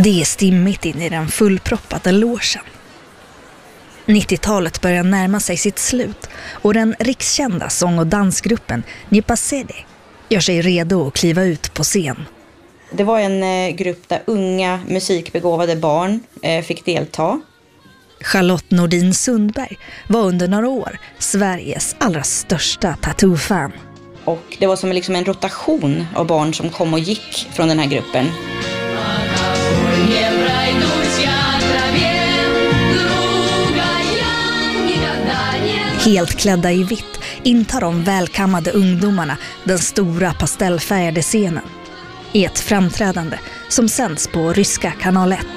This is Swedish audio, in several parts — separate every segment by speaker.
Speaker 1: Det är stimmigt in i den fullproppade logen. 90-talet börjar närma sig sitt slut och den rikskända sång- och dansgruppen Nipasede gör sig redo att kliva ut på scen.
Speaker 2: Det var en grupp där unga musikbegåvade barn fick delta.
Speaker 1: Charlotte Nordin Sundberg var under några år Sveriges allra största tattoo-fan.
Speaker 2: Och det var som liksom en rotation av barn som kom och gick från den här gruppen.
Speaker 1: Helt klädda i vitt intar de välkammade ungdomarna den stora pastellfärgade scenen i ett framträdande som sänds på ryska kanal 1.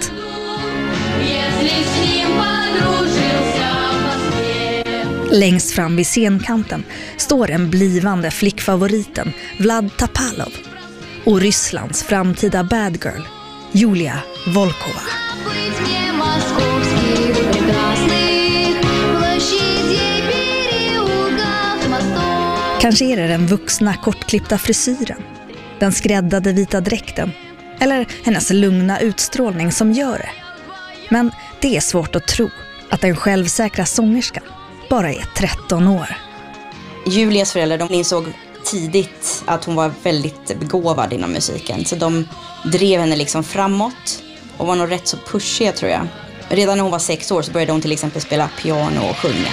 Speaker 1: Längst fram vid scenkanten står den blivande flickfavoriten Vlad Topalov och Rysslands framtida bad girl Julia Volkova. Kanske är det den vuxna kortklippta frisyren, den skräddade vita dräkten eller hennes lugna utstrålning som gör det. Men det är svårt att tro att den självsäkra sångerskan bara är 13 år.
Speaker 2: Julias föräldrar, de insåg tidigt att hon var väldigt begåvad inom musiken. Så de drev henne liksom framåt och var nog rätt så pushiga, tror jag. Redan när hon var 6 år så började hon till exempel spela piano och sjunga.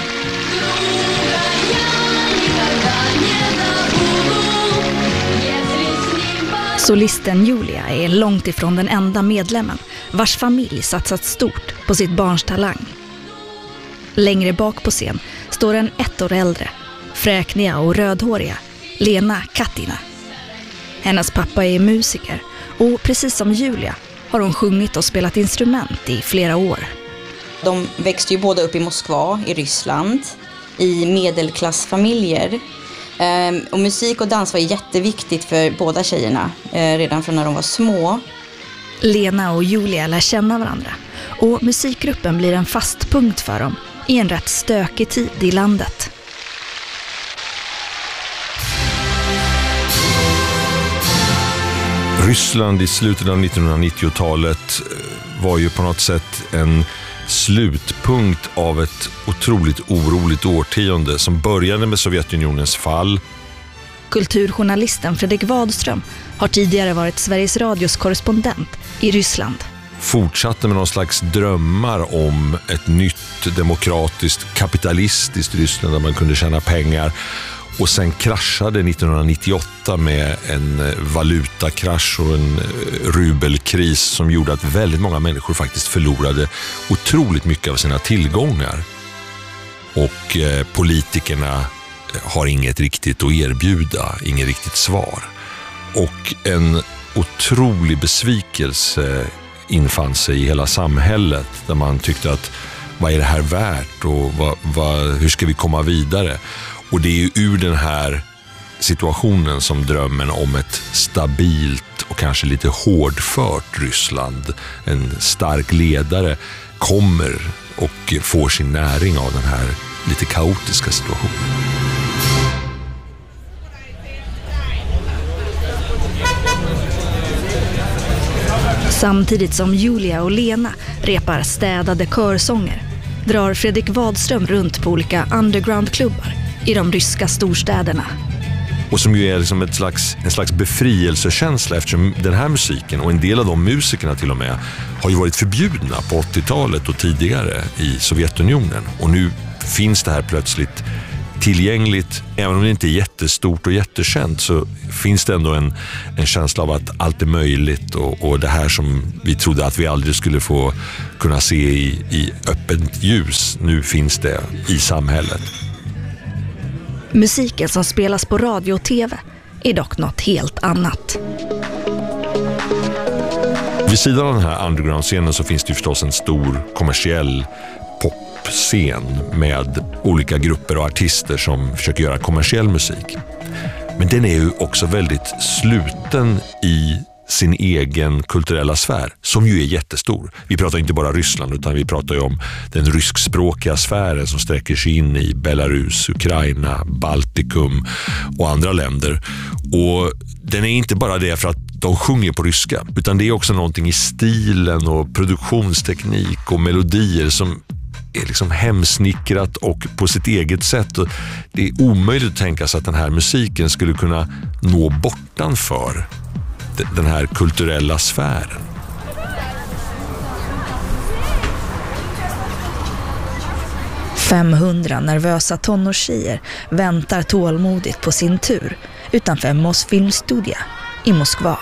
Speaker 1: Solisten Julia är långt ifrån den enda medlemmen vars familj satsat stort på sitt barns talang. Längre bak på scen står en 1 år äldre, fräkniga och rödhåriga Lena Katina. Hennes pappa är musiker och precis som Julia har hon sjungit och spelat instrument i flera år.
Speaker 2: De växte ju båda upp i Moskva, i Ryssland, i medelklassfamiljer. Och musik och dans var jätteviktigt för båda tjejerna redan från när de var små.
Speaker 1: Lena och Julia lär känna varandra och musikgruppen blir en fast punkt för dem i en rätt stökig tid i landet.
Speaker 3: Ryssland i slutet av 1990-talet var ju på något sätt en slutpunkt av ett otroligt oroligt årtionde som började med Sovjetunionens fall.
Speaker 1: Kulturjournalisten Fredrik Wadström har tidigare varit Sveriges Radios korrespondent i Ryssland.
Speaker 3: Fortsatte med någon slags drömmar om ett nytt demokratiskt kapitalistiskt Ryssland där man kunde tjäna pengar. Och sen kraschade 1998 med en valutakrasch och en rubelkris som gjorde att väldigt många människor faktiskt förlorade otroligt mycket av sina tillgångar. Och politikerna har inget riktigt att erbjuda, inget riktigt svar. Och en otrolig besvikelse infann sig i hela samhället där man tyckte att vad är det här värt och hur ska vi komma vidare? Och det är ju ur den här situationen som drömmen om ett stabilt och kanske lite hårdfört Ryssland, en stark ledare, kommer och får sin näring av den här lite kaotiska situationen.
Speaker 1: Samtidigt som Julia och Lena repar städade körsånger drar Fredrik Wadström runt på olika undergroundklubbar i de ryska storstäderna.
Speaker 3: Och som ju är liksom en slags befrielsekänsla eftersom den här musiken och en del av de musikerna till och med har ju varit förbjudna på 80-talet och tidigare i Sovjetunionen. Och nu finns det här plötsligt tillgängligt, även om det inte är jättestort och jättekänt så finns det ändå en känsla av att allt är möjligt och det här som vi trodde att vi aldrig skulle få kunna se i öppet ljus, nu finns det i samhället.
Speaker 1: Musiken som spelas på radio och tv är dock något helt annat.
Speaker 3: Vid sidan av den här underground-scenen så finns det ju förstås en stor kommersiell popscen med olika grupper och artister som försöker göra kommersiell musik. Men den är ju också väldigt sluten i sin egen kulturella sfär, som ju är jättestor. Vi pratar inte bara Ryssland utan vi pratar ju om den ryskspråkiga sfären som sträcker sig in i Belarus, Ukraina, Baltikum och andra länder. Och den är inte bara det för att de sjunger på ryska, utan det är också någonting i stilen och produktionsteknik och melodier som är liksom hemsnickrat och på sitt eget sätt. Och det är omöjligt att tänka sig att den här musiken skulle kunna nå bortanför den här kulturella sfären.
Speaker 1: $500 nervösa tonårstjejer väntar tålmodigt på sin tur utanför Mosfilmstudia i Moskva.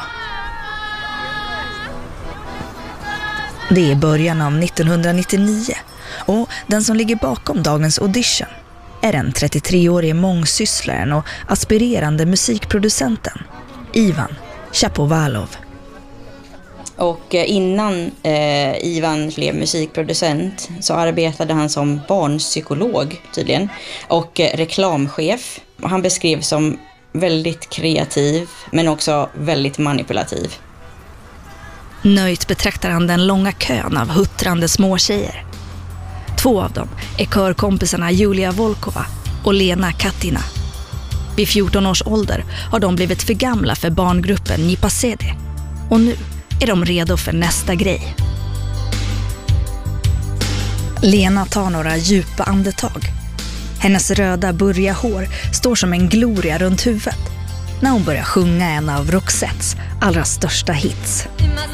Speaker 1: Det är början av 1999 och den som ligger bakom dagens audition är den 33-årige mångsysslaren och aspirerande musikproducenten Ivan Shapovalov.
Speaker 2: Och innan Ivan blev musikproducent så arbetade han som barnpsykolog tydligen och reklamchef. Han beskrevs som väldigt kreativ men också väldigt manipulativ.
Speaker 1: Nöjt betraktar han den långa kön av huttrande småtjejer. 2 av dem är körkompisarna Julia Volkova och Lena Katina. Vid 14 års ålder har de blivit för gamla för barngruppen Nipasede och nu är de redo för nästa grej. Lena tar några djupa andetag. Hennes röda burriga hår står som en gloria runt huvudet när hon börjar sjunga en av Roxettes allra största hits.